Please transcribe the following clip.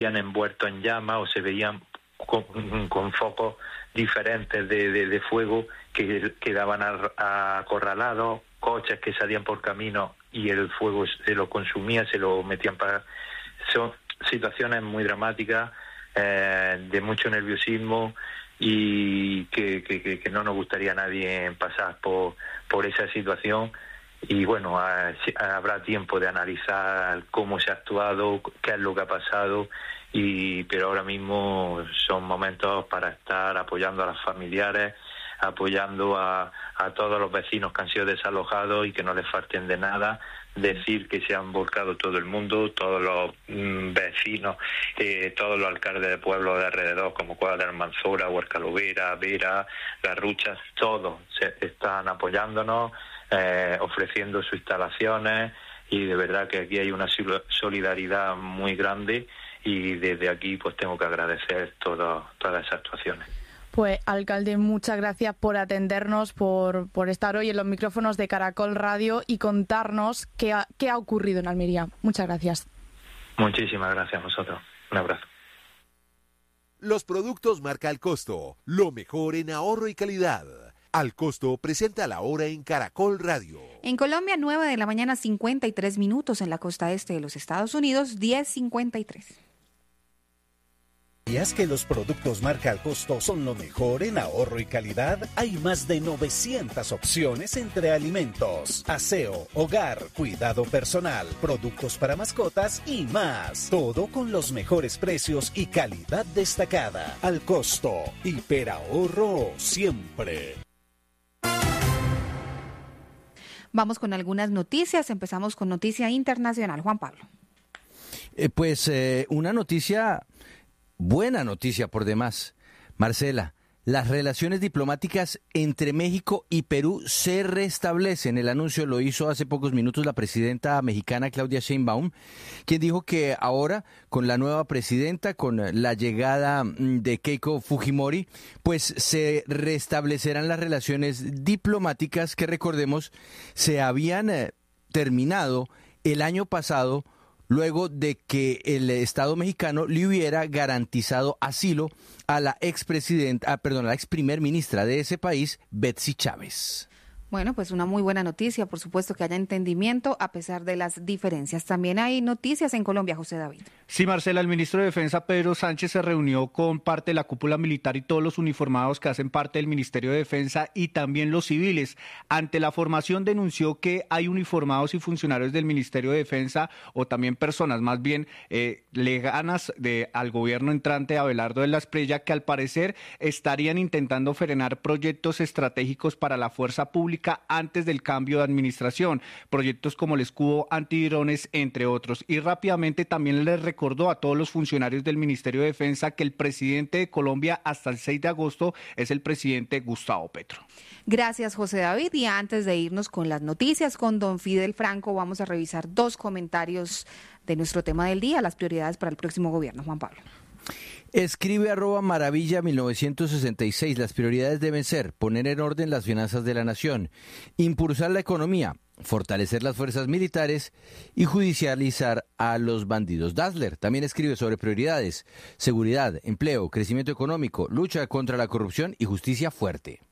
envueltos en llamas o se veían con focos diferentes de fuego que quedaban acorralados, coches que salían por camino y el fuego se lo consumía, se lo metían para... Son situaciones muy dramáticas, de mucho nerviosismo y que no nos gustaría a nadie pasar por esa situación. Y bueno, habrá tiempo de analizar cómo se ha actuado, qué es lo que ha pasado, pero ahora mismo son momentos para estar apoyando a los familiares, apoyando a todos los vecinos que han sido desalojados y que no les falten de nada. Decir que se han volcado todo el mundo, todos los vecinos, todos los alcaldes de pueblos de alrededor, como Cuadra de Almanzora, Huercalovera, Vera, Garruchas, todos se están apoyándonos, ofreciendo sus instalaciones, y de verdad que aquí hay una solidaridad muy grande, y desde aquí pues tengo que agradecer todas esas actuaciones. Pues, alcalde, muchas gracias por atendernos, por estar hoy en los micrófonos de Caracol Radio y contarnos qué ha ocurrido en Almería. Muchas gracias. Muchísimas gracias a vosotros. Un abrazo. Los productos marca Al Costo, lo mejor en ahorro y calidad. Al Costo presenta la hora en Caracol Radio. En Colombia, 9:53 a.m. En la costa este de los Estados Unidos, 10:53. ¿Sabías que los productos marca Al Costo son lo mejor en ahorro y calidad? Hay más de 900 opciones entre alimentos, aseo, hogar, cuidado personal, productos para mascotas y más. Todo con los mejores precios y calidad destacada. Al Costo, hiperahorro siempre. Vamos con algunas noticias. Empezamos con noticia internacional. Juan Pablo. Una noticia... Buena noticia por demás. Marcela, las relaciones diplomáticas entre México y Perú se restablecen. El anuncio lo hizo hace pocos minutos la presidenta mexicana Claudia Sheinbaum, quien dijo que ahora, con la nueva presidenta, con la llegada de Keiko Fujimori, pues se restablecerán las relaciones diplomáticas que, recordemos, se habían terminado el año pasado, luego de que el Estado mexicano le hubiera garantizado asilo a la a la ex primer ministra de ese país, Betsy Chávez. Bueno, pues una muy buena noticia, por supuesto que haya entendimiento a pesar de las diferencias. También hay noticias en Colombia, José David. Sí, Marcela, el ministro de Defensa, Pedro Sánchez, se reunió con parte de la cúpula militar y todos los uniformados que hacen parte del Ministerio de Defensa y también los civiles. Ante la formación denunció que hay uniformados y funcionarios del Ministerio de Defensa, o también personas más bien leganas al gobierno entrante Abelardo de la Espriella, que al parecer estarían intentando frenar proyectos estratégicos para la fuerza pública antes del cambio de administración, proyectos como el escudo antidrones, entre otros. Y rápidamente también les recordó a todos los funcionarios del Ministerio de Defensa que el presidente de Colombia hasta el 6 de agosto es el presidente Gustavo Petro. Gracias, José David. Y antes de irnos con las noticias con don Fidel Franco, vamos a revisar 2 comentarios de nuestro tema del día, las prioridades para el próximo gobierno. Juan Pablo. Escribe @maravilla 1966, las prioridades deben ser poner en orden las finanzas de la nación, impulsar la economía, fortalecer las fuerzas militares y judicializar a los bandidos. Dassler también escribe sobre prioridades: seguridad, empleo, crecimiento económico, lucha contra la corrupción y justicia fuerte.